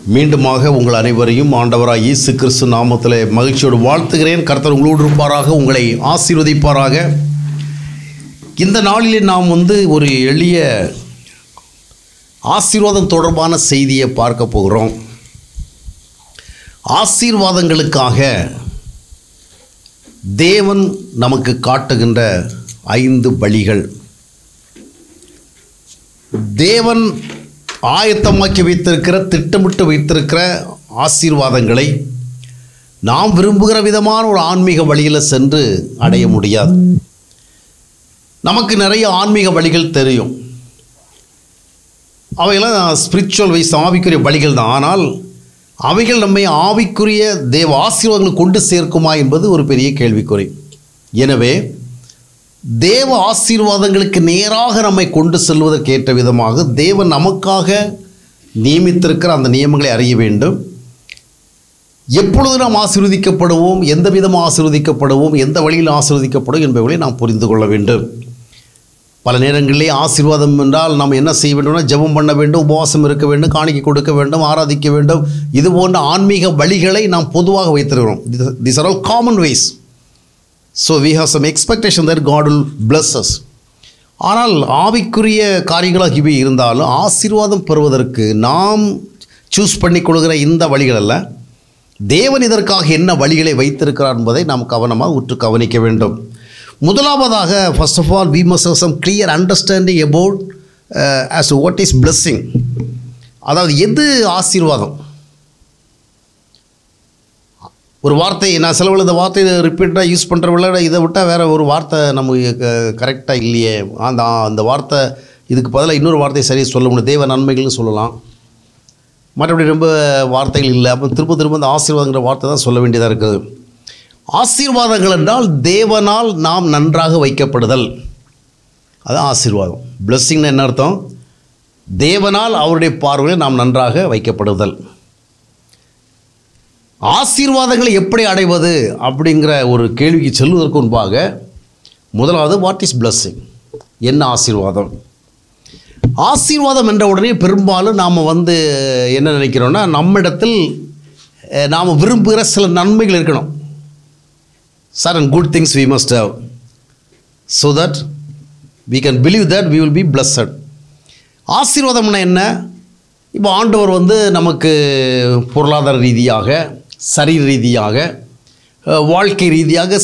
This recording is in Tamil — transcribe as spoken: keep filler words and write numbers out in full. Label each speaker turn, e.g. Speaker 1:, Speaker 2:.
Speaker 1: மீண்டுமாக உங்கள் அனைவரையும் ஆண்டவராய் இயேசு கிறிஸ்து நாமத்திலே மகிழ்ச்சியோடு வாழ்த்துகிறேன். கர்த்தர் உங்களோடு இருப்பாராக, உங்களை ஆசீர்வதிப்பாராக. இந்த நாளிலே நாம் வந்து ஒரு எளிய ஆசீர்வாதம் தொடர்பான செய்தியை பார்க்க போகிறோம். ஆசீர்வாதங்களுக்காக தேவன் நமக்கு காட்டுகின்ற ஐந்து வழிகள். தேவன் ஆயத்தமாக்கி வைத்திருக்கிற, திட்டமிட்டு வைத்திருக்கிற ஆசீர்வாதங்களை நாம் விரும்புகிற விதமான ஒரு ஆன்மீக வழியில் சென்று அடைய முடியாது. நமக்கு நிறைய ஆன்மீக வழிகள் தெரியும், அவையெல்லாம் ஸ்பிரிச்சுவல் வைஸ் ஆவிக்குரிய வழிகள் தான். ஆனால் அவைகள் நம்மை ஆவிக்குரிய தேவ ஆசீர்வாதங்களை கொண்டு சேர்க்குமா என்பது ஒரு பெரிய கேள்விக்குறி. எனவே தேவ ஆசீர்வாதங்களுக்கு நேராக நம்மை கொண்டு செல்வதற்கு ஏற்ற விதமாக தேவன் நமக்காக நியமித்திருக்கிற அந்த நியமங்களை அறிய வேண்டும். எப்பொழுது நாம் ஆசீர்வதிக்கப்படுவோம், எந்த விதமாக ஆசீர்வதிக்கப்படுவோம், எந்த வழியில் ஆசீர்வதிக்கப்படும் என்பவர்களை நாம் புரிந்து கொள்ள வேண்டும். பல நேரங்களிலே ஆசீர்வாதம் என்றால் நாம் என்ன செய்ய வேண்டும்னா, ஜெபம் பண்ண வேண்டும், உபவாசம் இருக்க வேண்டும், காணிக்கை கொடுக்க வேண்டும், ஆராதிக்க வேண்டும். இது போன்ற ஆன்மீக வழிகளை நாம் பொதுவாக வைத்திருக்கிறோம். These are all common ways. So we have some expectation that God will bless us. ஆனால் ஆவிக்குரிய காரியங்களாக இவை இருந்தாலும் ஆசீர்வாதம் பெறுவதற்கு நாம் சூஸ் பண்ணிக்கொள்கிற இந்த வழிகளல்ல, தேவன் இதற்காக என்ன வழிகளை வைத்திருக்கிறார் என்பதை நாம் கவனமாக உற்று கவனிக்க வேண்டும். முதலாவதாக, first of all we must have some clear understanding about uh, as to what is blessing. அதாவது எது ஆசீர்வாதம். ஒரு வார்த்தை, நான் சிலவள் இந்த வார்த்தையை ரிப்பீட்டாக யூஸ் பண்ணுறவங்கள இதை விட்டால் வேறு ஒரு வார்த்தை நமக்கு கரெக்டாக இல்லையே, அந்த அந்த வார்த்தை இதுக்கு பதிலாக இன்னொரு வார்த்தையை சரியாக சொல்ல முடியும். தேவ நன்மைகள்னு சொல்லலாம், மற்றபடி ரொம்ப வார்த்தைகள் இல்லை. அப்போ திரும்ப திரும்ப அந்த ஆசீர்வாதங்கிற வார்த்தை தான் சொல்ல வேண்டியதாக இருக்குது. ஆசீர்வாதங்கள் என்றால் தேவனால் நாம் நன்றாக வைக்கப்படுதல், அதுதான் ஆசீர்வாதம். பிளெஸ்ஸிங்னா என்ன அர்த்தம்? தேவனால் அவருடைய பார்வையில் நாம் நன்றாக வைக்கப்படுதல். ஆசீர்வாதங்களை எப்படி அடைவது அப்படிங்கிற ஒரு கேள்விக்கு செல்வதற்கு முன்பாக முதலாவது, வாட் இஸ் பிளெஸ்ஸிங், என்ன ஆசீர்வாதம்? ஆசீர்வாதம் என்ற உடனே பெரும்பாலும் நாம் வந்து என்ன நினைக்கிறோன்னா, நம்மிடத்தில் நாம் விரும்புகிற சில நன்மைகள் இருக்கணும். certain good things we must have so that we can believe that we will be blessed. ஆசீர்வாதம்னா என்ன? இப்போ ஆண்டவர் வந்து நமக்கு பொருளாதார ரீதியாக, சரீர ரீதியாக, வாழ்க்கை ரீதியாக